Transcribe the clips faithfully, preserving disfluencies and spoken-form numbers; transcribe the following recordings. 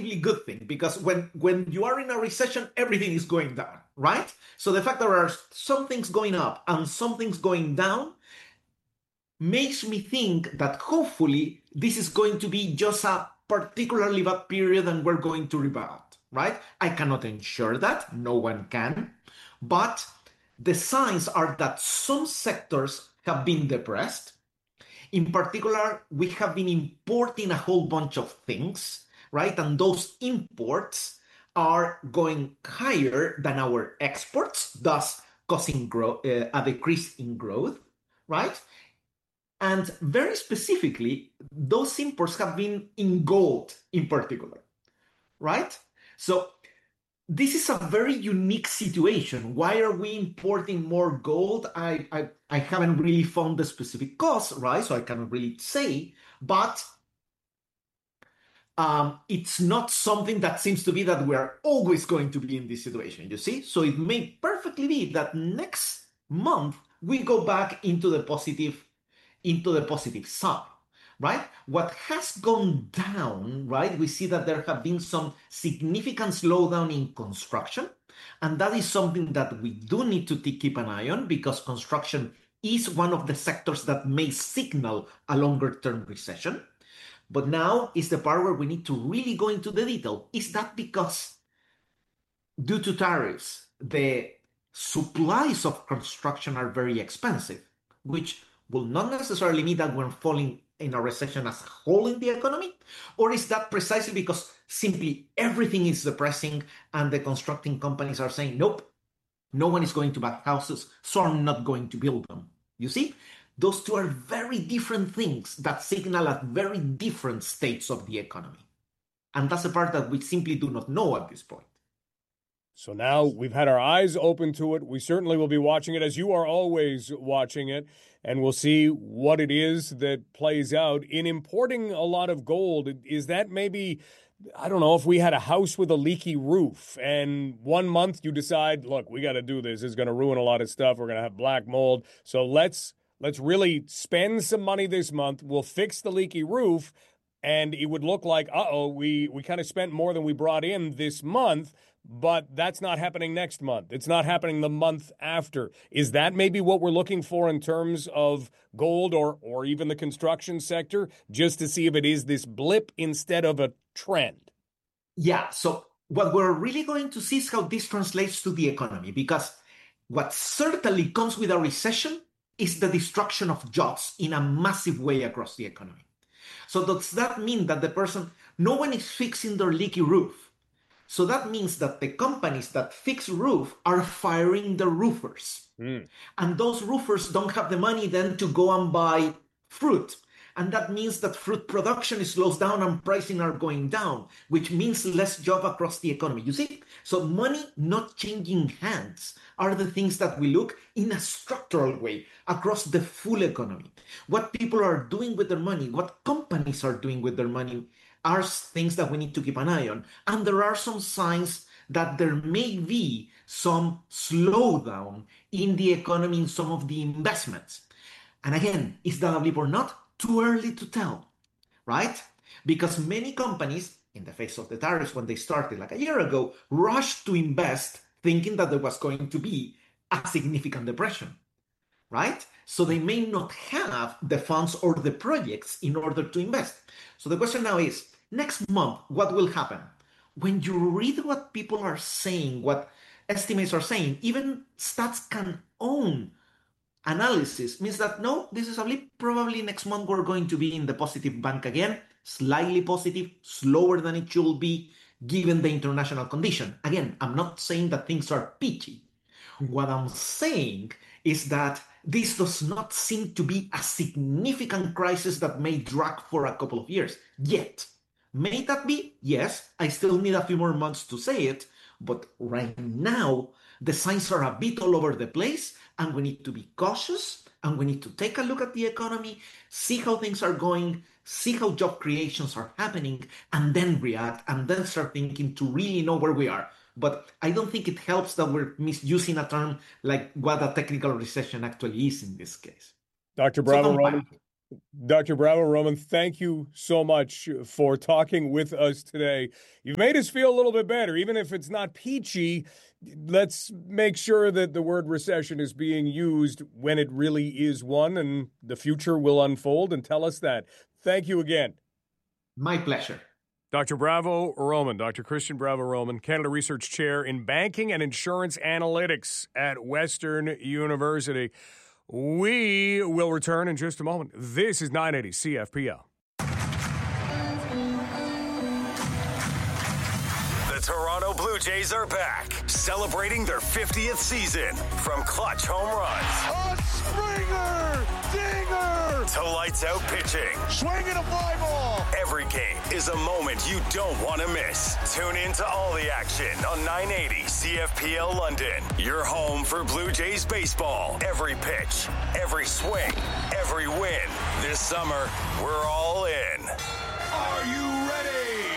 relatively good thing, because when, when you are in a recession, everything is going down, right? So the fact that there are some things going up and some things going down makes me think that hopefully this is going to be just a particularly bad period and we're going to rebound, right? I cannot ensure that, no one can, but the signs are that some sectors have been depressed. In particular, we have been importing a whole bunch of things, right? And those imports are going higher than our exports, thus causing grow- uh, a decrease in growth, right? And very specifically, those imports have been in gold in particular, right? So this is a very unique situation. Why are we importing more gold? I, I, I haven't really found the specific cause, right? So I cannot really say, but um, it's not something that seems to be that we are always going to be in this situation, you see? So it may perfectly be that next month we go back into the positive into the positive side, right? What has gone down, right? We see that there have been some significant slowdown in construction, and that is something that we do need to keep an eye on, because construction is one of the sectors that may signal a longer-term recession. But now is the part where we need to really go into the detail. Is that because due to tariffs, the supplies of construction are very expensive, which will not necessarily mean that we're falling in a recession as a whole in the economy? Or is that precisely because simply everything is depressing and the constructing companies are saying, nope, no one is going to buy houses, so I'm not going to build them? You see, those two are very different things that signal at very different states of the economy. And that's the part that we simply do not know at this point. So now we've had our eyes open to it. We certainly will be watching it, as you are always watching it, and we'll see what it is that plays out. In importing a lot of gold, is that maybe, I don't know, if we had a house with a leaky roof and one month you decide, look, we got to do this. It's going to ruin a lot of stuff. We're going to have black mold. So let's let's really spend some money this month. We'll fix the leaky roof, and it would look like, uh-oh, we, we kind of spent more than we brought in this month. But that's not happening next month. It's not happening the month after. Is that maybe what we're looking for in terms of gold or or even the construction sector, just to see if it is this blip instead of a trend? Yeah, so what we're really going to see is how this translates to the economy, because what certainly comes with a recession is the destruction of jobs in a massive way across the economy. So does that mean that the person, no one is fixing their leaky roof? So that means that the companies that fix roof are firing the roofers. Mm. And those roofers don't have the money then to go and buy fruit. And that means that fruit production slows down and pricing are going down, which means less job across the economy. You see? So money not changing hands are the things that we look in a structural way across the full economy. What people are doing with their money, what companies are doing with their money, are things that we need to keep an eye on. And there are some signs that there may be some slowdown in the economy in some of the investments. And again, is that a blip or not? Too early to tell, right? Because many companies, in the face of the tariffs when they started like a year ago, rushed to invest thinking that there was going to be a significant depression, right? So they may not have the funds or the projects in order to invest. So the question now is, next month, what will happen? When you read what people are saying, what estimates are saying, even Stats Can own analysis means that no, this is a blip. Probably next month we're going to be in the positive bank again, slightly positive, slower than it should be, given the international condition. Again, I'm not saying that things are peachy. What I'm saying is that this does not seem to be a significant crisis that may drag for a couple of years yet. May that be? Yes, I still need a few more months to say it, but right now, the signs are a bit all over the place, and we need to be cautious, and we need to take a look at the economy, see how things are going, see how job creations are happening, and then react, and then start thinking to really know where we are. But I don't think it helps that we're misusing a term like what a technical recession actually is in this case. Doctor Bravo Roman, Doctor Bravo Roman, thank you so much for talking with us today. You've made us feel a little bit better, even if it's not peachy. Let's make sure that the word recession is being used when it really is one, and the future will unfold and tell us that. Thank you again. My pleasure. Doctor Bravo Roman, Doctor Christian Bravo Roman, Canada Research Chair in Banking and Insurance Analytics at Western University. We will return in just a moment. This is nine eighty C F P L. The Toronto Blue Jays are back, celebrating their fiftieth season. From clutch home runs, a Springer, dinger, to lights out pitching, swinging a fly ball. Every game is a moment you don't want to miss. Tune in to all the action on nine eighty C F P L London. Your home for Blue Jays baseball. Every pitch, every swing, every win. This summer, we're all in. Are you ready?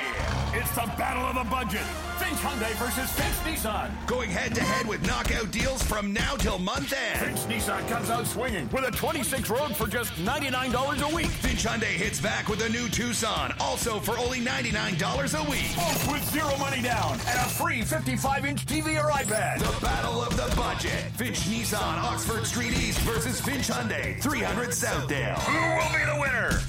It's the battle of the budget. Finch Hyundai versus Finch Nissan. Going head-to-head with knockout deals from now till month end. Finch Nissan comes out swinging with a twenty-six Rogue for just ninety-nine dollars a week. Finch Hyundai hits back with a new Tucson, also for only ninety-nine dollars a week. Both with zero money down and a free fifty-five inch T V or iPad. The battle of the budget. Finch Nissan, Oxford Street East versus Finch Hyundai, three hundred Southdale. Who will be the winner?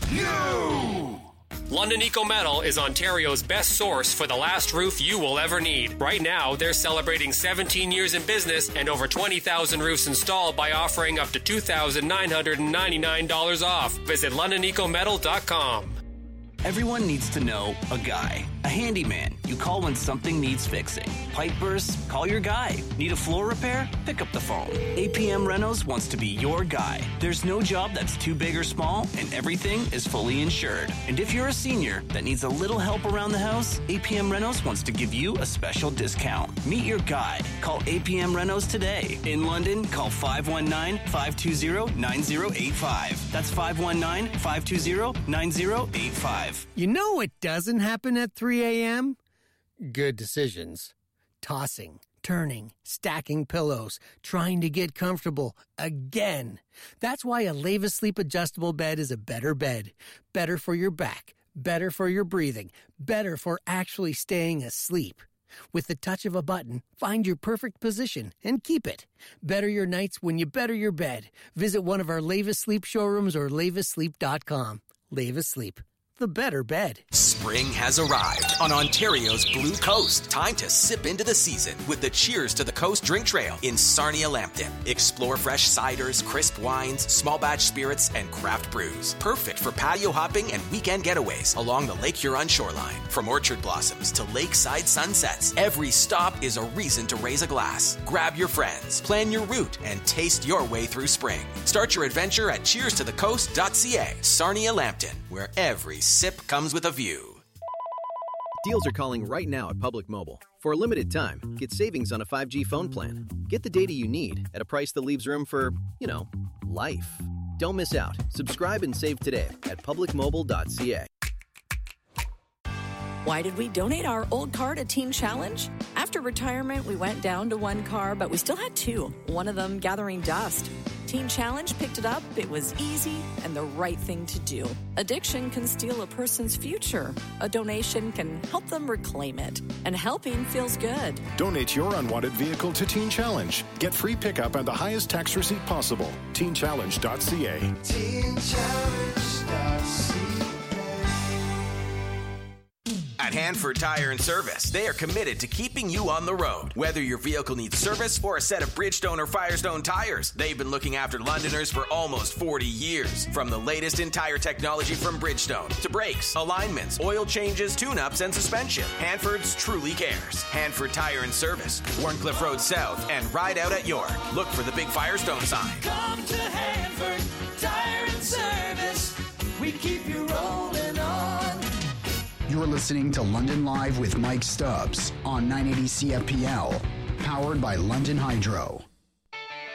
You! London Eco Metal is Ontario's best source for the last roof you will ever need. Right now, they're celebrating seventeen years in business and over twenty thousand roofs installed by offering up to two thousand nine hundred ninety-nine dollars off. Visit london eco metal dot com. Everyone needs to know a guy, a handyman you call when something needs fixing. Pipe bursts? Call your guy. Need a floor repair? Pick up the phone. A P M Renos wants to be your guy. There's no job that's too big or small, and everything is fully insured. And if you're a senior that needs a little help around the house, A P M Renos wants to give you a special discount. Meet your guide. Call A P M Renos today. In London, call five one nine, five two zero, nine zero eight five. That's five one nine, five two zero, nine zero eight five. You know what doesn't happen at three a.m.? Good decisions. Tossing, turning, stacking pillows, trying to get comfortable again. That's why a Leva Sleep adjustable bed is a better bed. Better for your back, better for your breathing, better for actually staying asleep. With the touch of a button, find your perfect position and keep it. Better your nights when you better your bed. Visit one of our Leva Sleep showrooms or leva sleep dot com. Leva Sleep. The better bed. Spring has arrived on Ontario's Blue Coast. Time to sip into the season with the Cheers to the Coast drink trail in Sarnia-Lambton. Explore fresh ciders, crisp wines, small batch spirits, and craft brews. Perfect for patio hopping and weekend getaways along the Lake Huron shoreline. From orchard blossoms to lakeside sunsets, every stop is a reason to raise a glass. Grab your friends, plan your route, and taste your way through spring. Start your adventure at cheers to the coast dot c a. Sarnia-Lambton, where every sip comes with a view. Deals are calling right now at Public Mobile. For a limited time, get savings on a five G phone plan. Get the data you need at a price that leaves room for, you know, life. Don't miss out. Subscribe and save today at public mobile dot c a. Why did we donate our old car to Teen Challenge? After retirement, we went down to one car, but we still had two, one of them gathering dust. Teen Challenge picked it up. It was easy and the right thing to do. Addiction can steal a person's future. A donation can help them reclaim it. And helping feels good. Donate your unwanted vehicle to Teen Challenge. Get free pickup and the highest tax receipt possible. teen challenge dot c a. teen challenge dot c a. At Hanford Tire and Service, they are committed to keeping you on the road. Whether your vehicle needs service or a set of Bridgestone or Firestone tires, they've been looking after Londoners for almost forty years. From the latest in tire technology from Bridgestone to brakes, alignments, oil changes, tune-ups, and suspension, Hanford's truly cares. Hanford Tire and Service, Warncliffe Road South, and Ride Out at York. Look for the big Firestone sign. Come to Hanford Tire and Service. We keep you rolling on. You're listening to London Live with Mike Stubbs on nine eighty C F P L, powered by London Hydro.